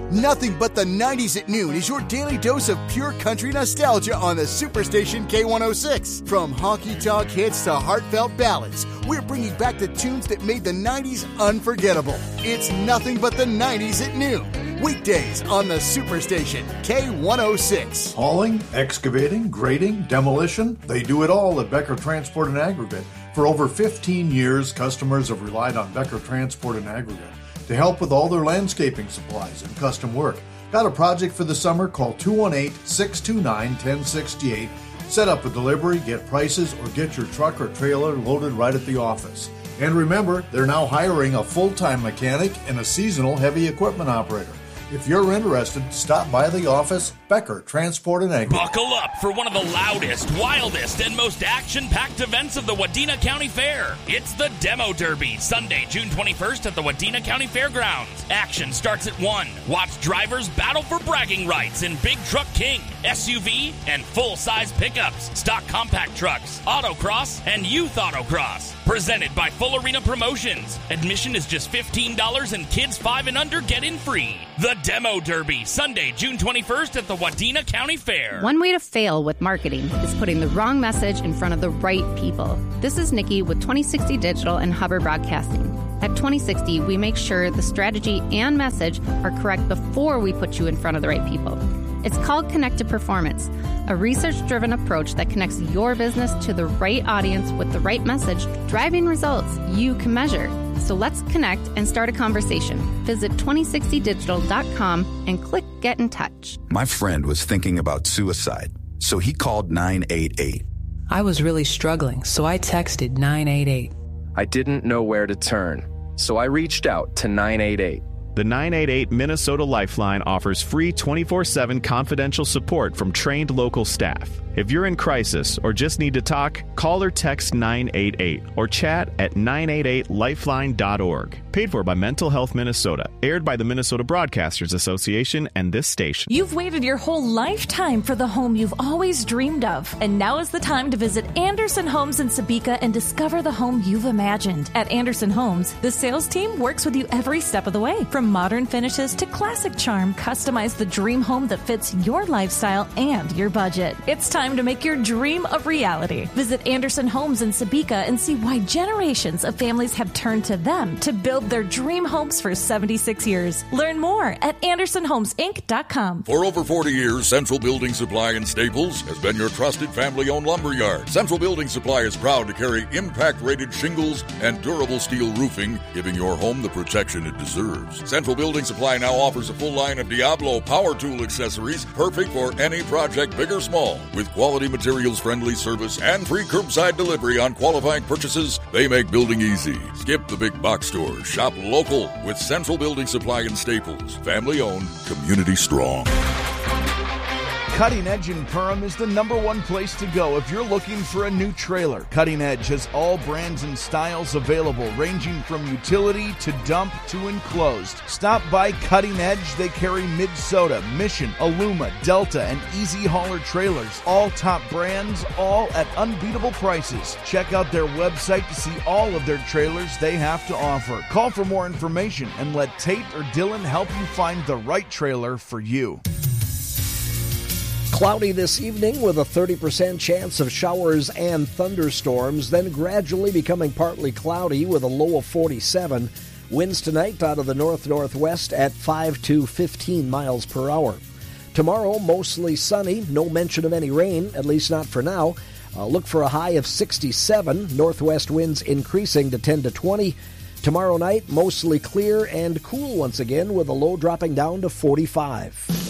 Nothing but the 90s at noon is your daily dose of pure country nostalgia on the Superstation K106. From honky-tonk hits to heartfelt ballads, we're bringing back the tunes that made the 90s unforgettable. It's nothing but the 90s at noon. Weekdays on the Superstation K106. Hauling, excavating, grading, demolition, they do it all at Becker Transport and Aggregate. For over 15 years, customers have relied on Becker Transport and Aggregate to help with all their landscaping supplies and custom work. Got a project for the summer? Call 218-629-1068. Set up a delivery, get prices, or get your truck or trailer loaded right at the office. And remember, they're now hiring a full-time mechanic and a seasonal heavy equipment operator. If you're interested, stop by the office, Becker Transport and Aggregate. Buckle up for one of the loudest, wildest, and most action-packed events of the Wadena County Fair. It's the Demo Derby, Sunday, June 21st at the Wadena County Fairgrounds. Action starts at 1. Watch drivers battle for bragging rights in Big Truck King, SUV, and full-size pickups, stock compact trucks, autocross, and youth autocross. Presented by Full Arena Promotions. Admission is just $15 and kids 5 and under get in free. The Demo Derby, Sunday, June 21st at the Wadena County Fair. One way to fail with marketing is putting the wrong message in front of the right people. This is Nikki with 2060 Digital and Hubbard Broadcasting. At 2060, we make sure the strategy and message are correct before we put you in front of the right people. It's called Connected Performance, a research-driven approach that connects your business to the right audience with the right message, driving results you can measure. So let's connect and start a conversation. Visit 2060digital.com and click Get in Touch. My friend was thinking about suicide, so he called 988. I was really struggling, so I texted 988. I didn't know where to turn, so I reached out to 988. The 988 Minnesota Lifeline offers free 24/7 confidential support from trained local staff. If you're in crisis or just need to talk, call or text 988 or chat at 988lifeline.org. Paid for by Mental Health Minnesota. Aired by the Minnesota Broadcasters Association and this station. You've waited your whole lifetime for the home you've always dreamed of. And now is the time to visit Anderson Homes in Sebeka and discover the home you've imagined. At Anderson Homes, the sales team works with you every step of the way. From modern finishes to classic charm, customize the dream home that fits your lifestyle and your budget. It's time to make your dream a reality. Visit Anderson Homes in Sebeka and see why generations of families have turned to them to build their dream homes for 76 years. Learn more at AndersonHomesInc.com. For over 40 years, Central Building Supply in Staples has been your trusted family-owned lumberyard. Central Building Supply is proud to carry impact-rated shingles and durable steel roofing, giving your home the protection it deserves. Central Building Supply now offers a full line of Diablo power tool accessories, perfect for any project, big or small. With quality materials-friendly service and free curbside delivery on qualifying purchases, they make building easy. Skip the big box stores. Shop local with Central Building Supply in Staples. Family-owned, community-strong. Cutting Edge in Perham is the #1 place to go if you're looking for a new trailer. Cutting Edge has all brands and styles available, ranging from utility to dump to enclosed. Stop by Cutting Edge. They carry Minnesota, Mission, Aluma, Delta, and Easy Hauler trailers. All top brands, all at unbeatable prices. Check out their website to see all of their trailers they have to offer. Call for more information and let Tate or Dylan help you find the right trailer for you. Cloudy this evening with a 30% chance of showers and thunderstorms, then gradually becoming partly cloudy with a low of 47. Winds tonight out of the north-northwest at 5 to 15 miles per hour. Tomorrow, mostly sunny, no mention of any rain, at least not for now. Look for a high of 67, northwest winds increasing to 10 to 20. Tomorrow night, mostly clear and cool once again with a low dropping down to 45.